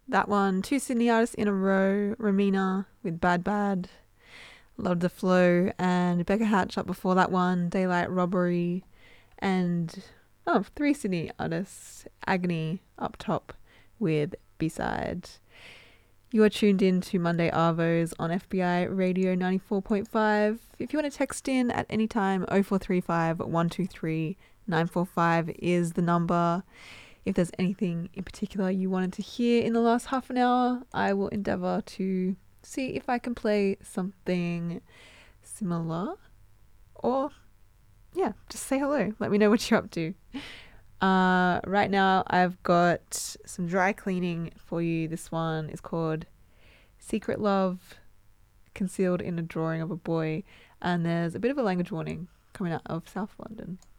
That one, two Sydney artists in a row. Ramina with Bad Bad. Loved the flow. And Becca Hatch up before that one. Daylight Robbery. And three Sydney artists. Agony up top with B-Side. You are tuned in to Monday Arvos on FBI Radio 94.5. If you want to text in at any time, 0435 123 945 is the number. If there's anything in particular you wanted to hear in the last half an hour, I will endeavour to see if I can play something similar. Or, yeah, just say hello. Let me know what you're up to. Right now, I've got some dry cleaning for you. This one is called Secret Love, Concealed in a Drawing of a Boy. And there's a bit of a language warning coming out of South London.